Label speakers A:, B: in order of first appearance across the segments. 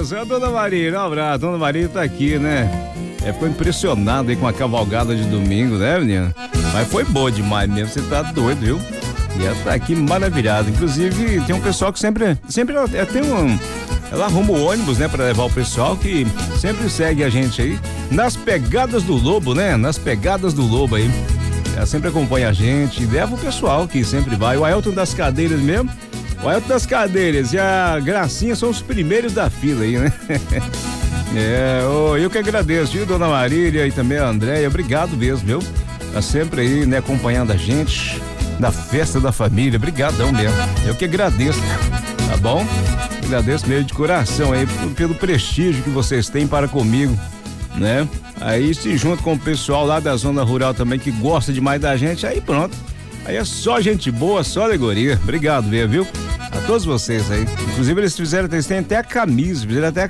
A: Deus. A dona Maria, um abraço. Dona Maria tá aqui, né? Ficou impressionada aí com a cavalgada de domingo, né, menina? Mas foi boa demais mesmo, você tá doido, viu? E ela tá aqui maravilhada. Inclusive, tem um pessoal que sempre ela tem ela arruma o ônibus, né, pra levar o pessoal que sempre segue a gente aí nas pegadas do lobo, né? Nas pegadas do lobo aí. Ela sempre acompanha a gente e leva o pessoal que sempre vai. O Ailton das Cadeiras mesmo. O Ailton das Cadeiras e a Gracinha são os primeiros da fila aí, né? Eu que agradeço, viu, dona Marília e também a Andréia. Obrigado mesmo, viu? Tá sempre aí, né, acompanhando a gente na festa da família. Obrigadão mesmo. Eu que agradeço, tá bom? Agradeço mesmo de coração aí pelo prestígio que vocês têm para comigo, né? Aí se junto com o pessoal lá da zona rural também que gosta demais da gente, aí pronto. Aí é só gente boa, só alegoria. Obrigado mesmo, viu? A todos vocês aí. Inclusive eles têm até a camisa,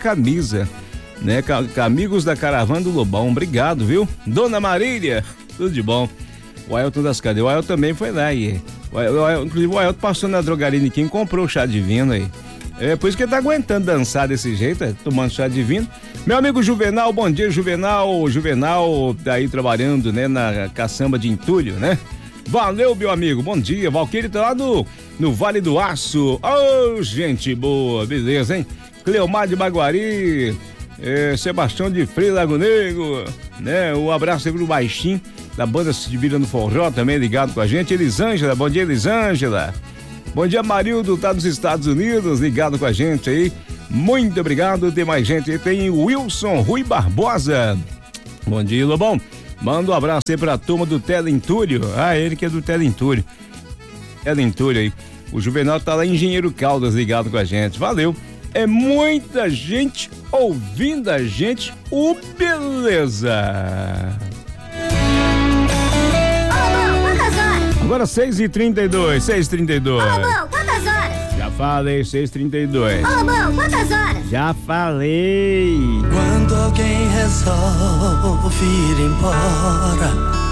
A: né? Amigos da Caravana do Lobão. Obrigado, viu? Dona Marília, tudo de bom. O Ailton das Cadeiras, o Ailton também foi lá inclusive o Ailton passou na drogaria de quem comprou o chá de vinho aí. É por isso que ele tá aguentando dançar desse jeito, tomando chá de vinho. Meu amigo Juvenal, bom dia, Juvenal. Juvenal tá aí trabalhando, né, na caçamba de entulho, né? Valeu, meu amigo, bom dia. Valquírio tá lá no Vale do Aço. Ô, gente boa, beleza, hein? Cleomar de Baguari, Sebastião de Freire Lago Negro, né? Um abraço aí pro Baixinho, da banda Se Divida no Forró, também ligado com a gente. Elisângela, bom dia, Elisângela. Bom dia, Marildo, tá nos Estados Unidos, ligado com a gente aí. Muito obrigado, tem mais gente aí. Tem o Wilson Rui Barbosa. Bom dia, Lobão. Manda um abraço aí pra turma do Telentúrio. Ele que é do Telentúrio. Telentúrio aí. O Juvenal tá lá em Engenheiro Caldas, ligado com a gente. Valeu. É muita gente ouvindo a gente. Beleza. Agora 6h32, 6h32.
B: Ô, Lobão, quantas horas?
A: Já falei, 6h32.
B: Ô, Lobão, quantas horas?
A: Já falei.
C: Quando alguém resolve ir embora,